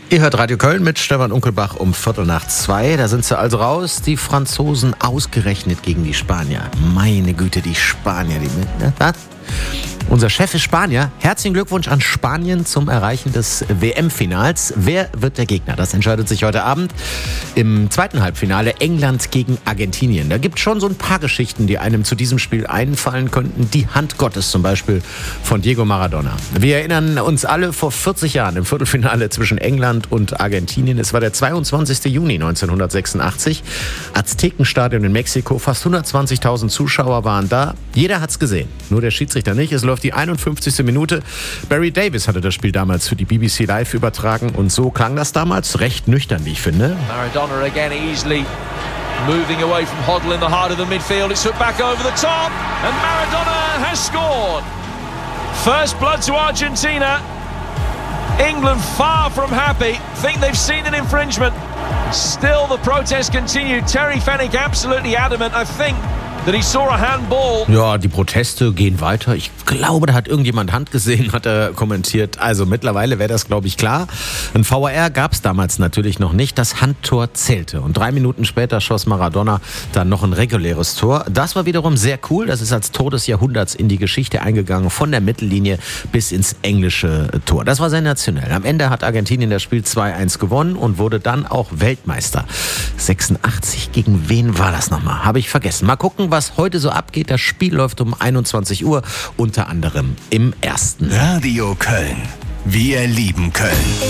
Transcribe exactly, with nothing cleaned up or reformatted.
Ihr hört Radio Köln mit Stefan Unkelbach um Viertel nach zwei. Da sind sie also raus, die Franzosen ausgerechnet gegen die Spanier. Meine Güte, die Spanier. Die, ne, was? Unser Chef ist Spanier. Herzlichen Glückwunsch an Spanien zum Erreichen des W M-Finals. Wer wird der Gegner? Das entscheidet sich heute Abend im zweiten Halbfinale England gegen Argentinien. Da gibt es schon so ein paar Geschichten, die einem zu diesem Spiel einfallen könnten. Die Hand Gottes zum Beispiel von Diego Maradona. Wir erinnern uns alle vor vierzig Jahren im Viertelfinale zwischen England und Argentinien. Es war der zweiundzwanzigster Juni neunzehnhundertsechsundachtzig. Aztekenstadion in Mexiko. Fast hundertzwanzigtausend Zuschauer waren da. Jeder hat's gesehen. Nur der Schiedsrichter nicht. Es läuft die einundfünfzigste Minute. Barry Davis hatte das Spiel damals für die B B C Live übertragen und so klang das damals recht nüchtern, wie ich finde. Maradona again easily moving away from Hoddle in the heart of the midfield. It's put back over the top and Maradona has scored. First blood to Argentina. England far from happy. Think they've seen an infringement. Still the protest continued. Terry Fenwick absolutely adamant. I think that he saw a handball. Ja, die Proteste gehen weiter. Ich glaube, da hat irgendjemand Hand gesehen, hat er kommentiert. Also mittlerweile wäre das, glaube ich, klar. Ein V A R gab es damals natürlich noch nicht. Das Handtor zählte. Und drei Minuten später schoss Maradona dann noch ein reguläres Tor. Das war wiederum sehr cool. Das ist als Tor des Jahrhunderts in die Geschichte eingegangen. Von der Mittellinie bis ins englische Tor. Das war sensationell. Am Ende hat Argentinien das Spiel zwei eins gewonnen und wurde dann auch Weltmeister. sechsundachtzig, gegen wen war das nochmal? Habe ich vergessen. Mal gucken, was heute so abgeht. Das Spiel läuft um einundzwanzig Uhr, unter anderem im Ersten. Radio Köln. Wir lieben Köln.